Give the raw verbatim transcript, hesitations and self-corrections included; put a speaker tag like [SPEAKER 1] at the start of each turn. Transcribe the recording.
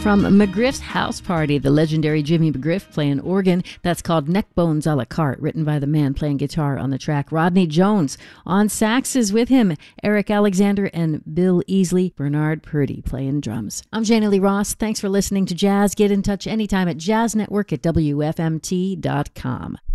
[SPEAKER 1] From McGriff's House Party, the legendary Jimmy McGriff playing organ. That's called Neckbones a la carte, written by the man playing guitar on the track. Rodney Jones on saxes with him, Eric Alexander and Bill Easley, Bernard Purdy playing drums. I'm Jana Lee Ross. Thanks for listening to Jazz. Get in touch anytime at jazz network at W F M T dot com.